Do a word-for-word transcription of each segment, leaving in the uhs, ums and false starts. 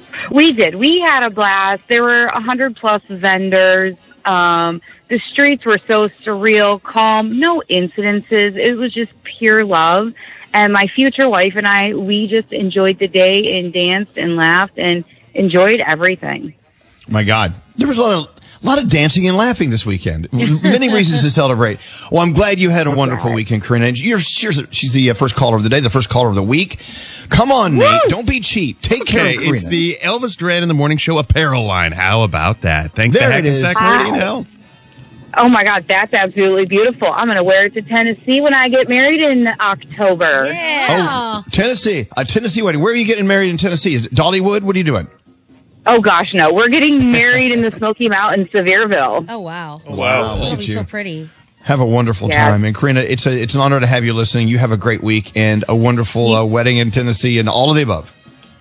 We did. We had a blast. There were a hundred plus vendors. Um, the streets were so surreal, calm, no incidences. It was just pure love. And my future wife and I, we just enjoyed the day and danced and laughed and enjoyed everything. My God. There was a lot of a lot of dancing and laughing this weekend. Many reasons to celebrate. Well, I'm glad you had a wonderful weekend, Corinna. You're, she's the first caller of the day, the first caller of the week. Come on, Woo! Nate. Don't be cheap. Take okay, care of Corinna. It's the Elvis Duran in the Morning Show apparel line. How about that? Thanks there to Hackensack Meridian Health. Oh, my God, that's absolutely beautiful. I'm going to wear it to Tennessee when I get married in October. Yeah. Oh, Tennessee. A Tennessee wedding. Where are you getting married in Tennessee? Is it Dollywood? What are you doing? Oh, gosh, no. We're getting married in the Smoky Mountains, Sevierville. Oh, wow. Oh, wow. That'll be so pretty. Have a wonderful yeah. time. And Corinna, it's a, it's an honor to have you listening. You have a great week and a wonderful uh, wedding in Tennessee and all of the above.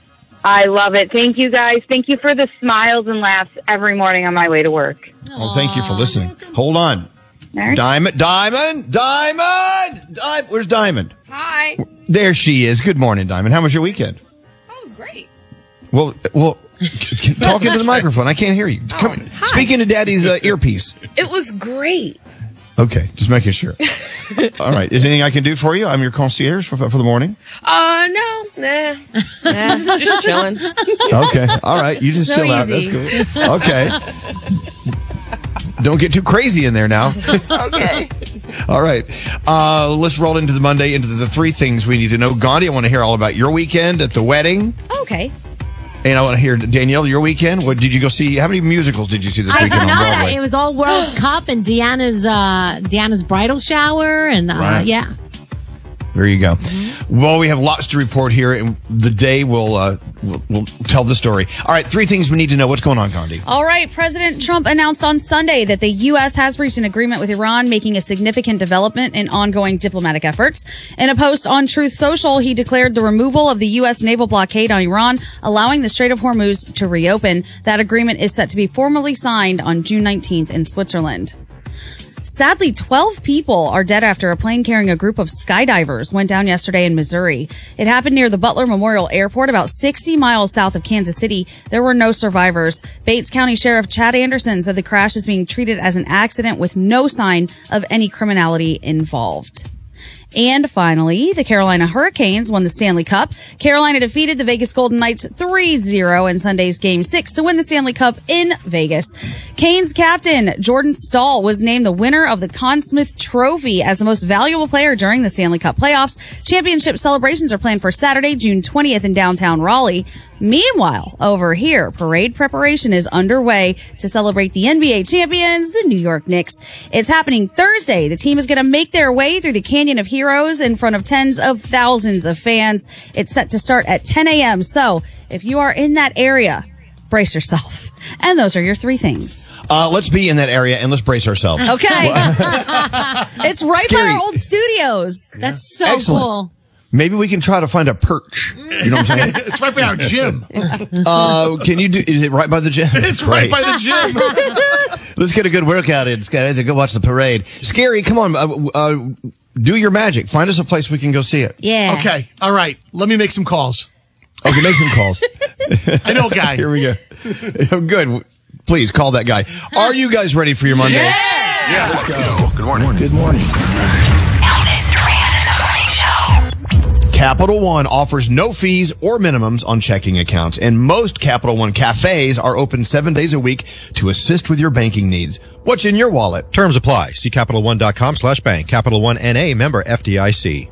I love it. Thank you, guys. Thank you for the smiles and laughs every morning on my way to work. Well, thank you for listening. Hold on. Right. Diamond, Diamond, Diamond, Di- Where's Diamond? Hi. There she is. Good morning, Diamond. How was your weekend? That was great. Well, well, talk into the microphone. I can't hear you. Come, Oh, speak into Daddy's uh, earpiece. It was great. Okay, just making sure. All right. Is there anything I can do for you? I'm your concierge for, for the morning. Uh, no, nah, nah, just, just chilling. Okay. All right. You just So chill out. That's easy. good. Okay. Don't get too crazy in there now. Okay. All right. Uh, let's roll into the Monday, into the three things we need to know. Gandhi, I want to hear all about your weekend at the wedding. Okay. And I want to hear, Danielle, your weekend. What did you go see? How many musicals did you see this I weekend did on not. Broadway? It was all World Cup and Deanna's uh, Deanna's bridal shower, and uh, Right. yeah. There you go. Well, we have lots to report here, and the day will uh, will will tell the story. All right, three things we need to know. What's going on, Gandhi? All right. President Trump announced on Sunday that the U S has reached an agreement with Iran, making a significant development in ongoing diplomatic efforts. In a post on Truth Social, he declared the removal of the U S naval blockade on Iran, allowing the Strait of Hormuz to reopen. That agreement is set to be formally signed on June nineteenth in Switzerland. Sadly, twelve people are dead after a plane carrying a group of skydivers went down yesterday in Missouri. It happened near the Butler Memorial Airport, about sixty miles south of Kansas City. There were no survivors. Bates County Sheriff Chad Anderson said the crash is being treated as an accident with no sign of any criminality involved. And finally, the Carolina Hurricanes won the Stanley Cup. Carolina defeated the Vegas Golden Knights three zero in Sunday's Game six to win the Stanley Cup in Vegas. Canes captain Jordan Stahl was named the winner of the Conn Smythe Trophy as the most valuable player during the Stanley Cup playoffs. Championship celebrations are planned for Saturday, June twentieth in downtown Raleigh. Meanwhile, over here, parade preparation is underway to celebrate the N B A champions, the New York Knicks. It's happening Thursday. The team is going to make their way through the Canyon of Heroes in front of tens of thousands of fans. It's set to start at ten a.m. So if you are in that area, brace yourself. And those are your three things. Uh, let's be in that area and let's brace ourselves. Okay. It's right Scary. by our old studios. That's so Excellent. cool. Maybe we can try to find a perch. You know what I'm saying? It's right by our gym. Uh, can you do, is it right by the gym? It's right by the gym. Let's get a good workout in, guys. Go watch the parade. Scary, come on. Uh, uh, do your magic. Find us a place we can go see it. Yeah. Okay. All right. Let me make some calls. Okay, make some calls. I know a guy. Here we go. Good. Please call that guy. Are you guys ready for your Monday? Yeah. Yeah, let's go. Good morning. Good morning. Elvis Duran in the Morning Show. Capital One offers no fees or minimums on checking accounts, and most Capital One cafes are open seven days a week to assist with your banking needs. What's in your wallet? Terms apply. See CapitalOne.com slash bank. Capital One N A, member F D I C.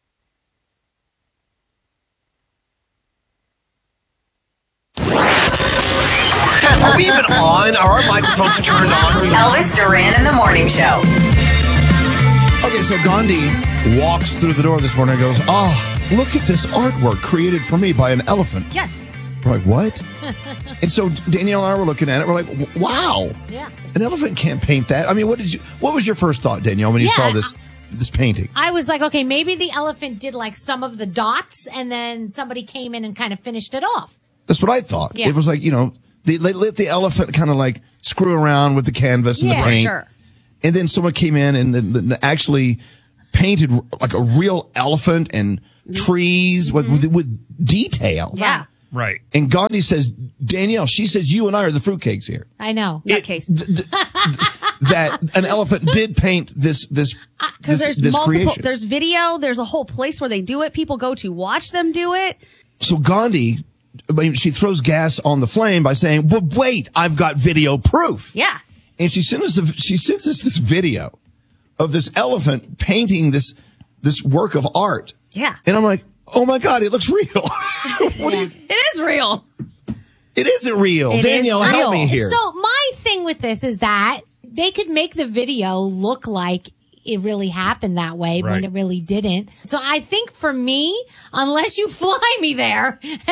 Are we even on? Are our microphones turned on? Elvis Duran in the Morning Show. Okay, so Gandhi walks through the door this morning and goes, oh, look at this artwork created for me by an elephant. Yes. We're like, what? And so Danielle and I were looking at it. We're like, wow. Yeah. An elephant can't paint that. I mean, what did you? What was your first thought, Danielle, when you Yeah, saw this this painting? I was like, okay, maybe the elephant did like some of the dots, and then somebody came in and kind of finished it off. That's what I thought. Yeah. It was like, you know, they, they let the elephant kind of like screw around with the canvas and Yeah, the paint. Sure. And then someone came in and then, then actually painted like a real elephant and trees with, with with detail. Yeah. Right. And Gandhi says, Danielle, she says you and I are the fruitcakes here. I know. That It- case. th- th- that an elephant did paint this this Because this, there's this multiple, creation. there's video, there's a whole place where they do it. People go to watch them do it. So Gandhi, I mean, she throws gas on the flame by saying, "But wait, I've got video proof." Yeah. And she sends us a, she sends us this video of this elephant painting this this work of art. Yeah. And I'm like, "Oh my God, it looks real." What do you, It is real. it isn't real. It is Danielle, help real. me here. So my thing with this is that they could make the video look like it really happened that way when Right. it really didn't. So I think for me, unless you fly me there